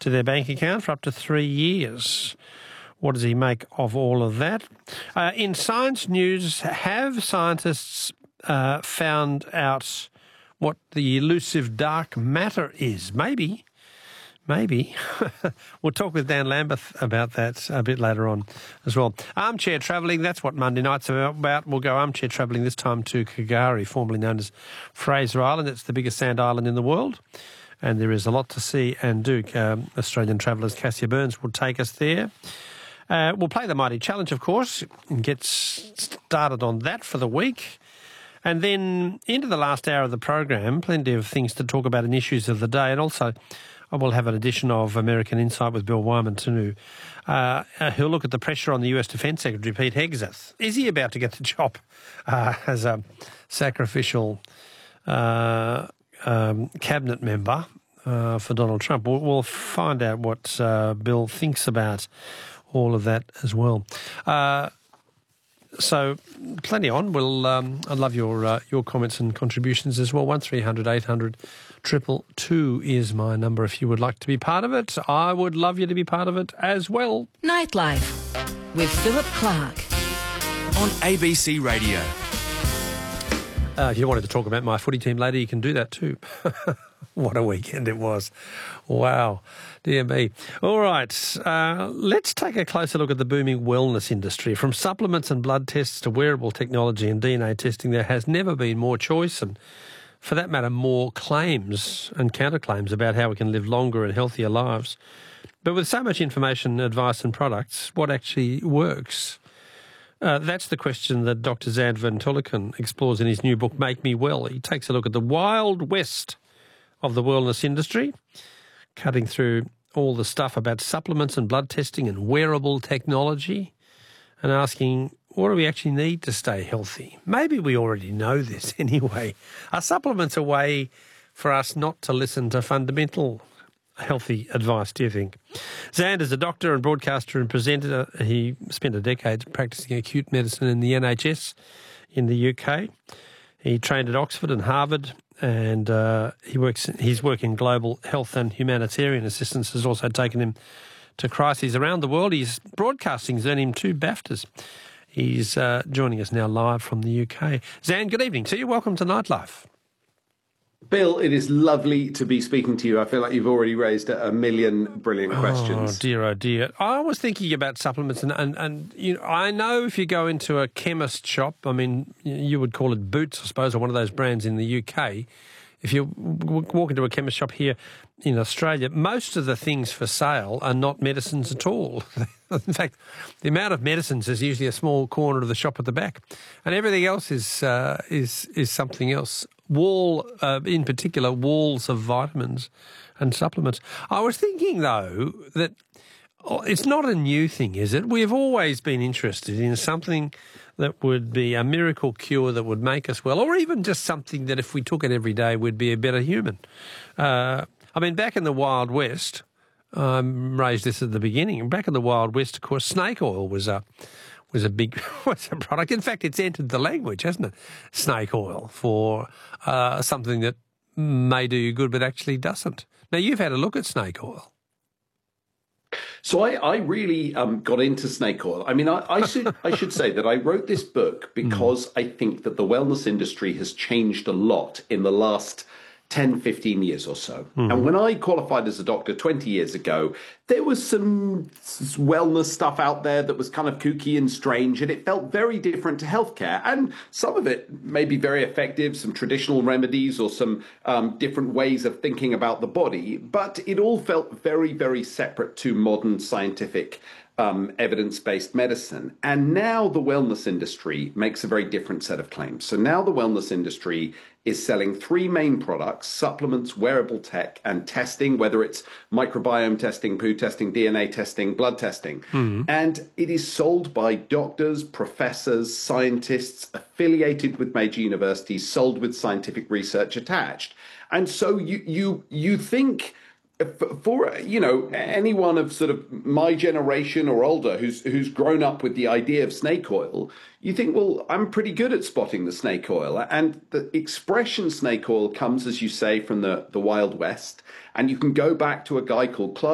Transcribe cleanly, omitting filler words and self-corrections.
to their bank account for up to 3 years. What does he make of all of that? In science news, have scientists found out what the elusive dark matter is? Maybe. We'll talk with Dan Lambeth about that a bit later on as well. Armchair travelling, that's what Monday nights are about. We'll go armchair travelling this time to K'gari, formerly known as Fraser Island. It's the biggest sand island in the world, and there is a lot to see and do. Australian travellers Cassia Burns will take us there. We'll play the Mighty Challenge, of course, and get started on that for the week. And then into the last hour of the program, plenty of things to talk about and issues of the day, and also I will have an edition of American Insight with Bill Wyman too. He'll look at the pressure on the US Defence Secretary, Pete Hegseth. Is he about to get the job as a sacrificial cabinet member for Donald Trump? We'll find out what Bill thinks about all of that as well. So plenty on. I'd love your comments and contributions as well. 1300 800 222 is my number if you would like to be part of it. I would love you to be part of it as well. Nightlife with Philip Clark on ABC Radio. If you wanted to talk about my footy team later, you can do that too. What a weekend it was. Wow. Dear me. All right. Let's take a closer look at the booming wellness industry. From supplements and blood tests to wearable technology and DNA testing, there has never been more choice and, for that matter, more claims and counterclaims about how we can live longer and healthier lives. But with so much information, advice and products, what actually works? That's the question that Dr. Zand van Tulleken explores in his new book, Make Me Well. He takes a look at the wild west of the wellness industry, cutting through all the stuff about supplements and blood testing and wearable technology and asking, what do we actually need to stay healthy? Maybe we already know this anyway. Are supplements a way for us not to listen to fundamental healthy advice, do you think? Zand is a doctor and broadcaster and presenter. He spent a decade practicing acute medicine in the NHS in the UK. He trained at Oxford and Harvard, and his work in global health and humanitarian assistance has also taken him to crises around the world. His broadcasting's earned him 2 BAFTAs. He's joining us now live from the UK. Zand, good evening to you. Welcome to Nightlife. Bill, it is lovely to be speaking to you. I feel like you've already raised a million brilliant questions. Oh, dear. I was thinking about supplements, and you know, I know if you go into a chemist shop, I mean, you would call it Boots, I suppose, or one of those brands in the UK. If you walk into a chemist shop here in Australia, most of the things for sale are not medicines at all. In fact, the amount of medicines is usually a small corner of the shop at the back, and everything else is something else. In particular, walls of vitamins and supplements. I was thinking, though, that it's not a new thing, is it? We've always been interested in something that would be a miracle cure that would make us well, or even just something that if we took it every day would be a better human. I mean, back in the Wild West, I raised this at the beginning, back in the Wild West, of course, snake oil was a big product. In fact, it's entered the language, hasn't it? Snake oil for something that may do you good but actually doesn't. Now, you've had a look at snake oil. So I really got into snake oil. I mean, I should say that I wrote this book because I think that the wellness industry has changed a lot in the last 10, 15 years or so. And when I qualified as a doctor 20 years ago, there was some wellness stuff out there that was kind of kooky and strange, and it felt very different to healthcare. And some of it may be very effective, some traditional remedies or some different ways of thinking about the body, but it all felt very, very separate to modern scientific evidence-based medicine. And now the wellness industry makes a very different set of claims. So now the wellness industry is selling 3 main products: supplements, wearable tech, and testing, whether it's microbiome testing, poo testing, DNA testing, blood testing. And it is sold by doctors, professors, scientists affiliated with major universities, sold with scientific research attached. And so you think, for anyone of sort of my generation or older who's grown up with the idea of snake oil, you think, well, I'm pretty good at spotting the snake oil. And the expression snake oil comes, as you say, from the Wild West. And you can go back to a guy called Clark